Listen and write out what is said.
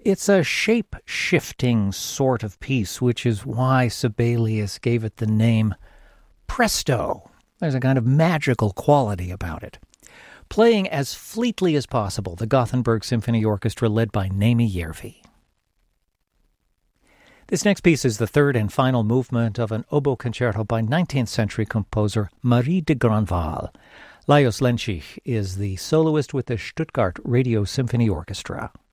It's a shape-shifting sort of piece, which is why Sibelius gave it the name Presto. There's a kind of magical quality about it. Playing as fleetly as possible, the Gothenburg Symphony Orchestra led by Naimi Järvi. This next piece is the third and final movement of an oboe concerto by 19th century composer Marie de Grandval. Lajos Lenčík is the soloist with the Stuttgart Radio Symphony Orchestra.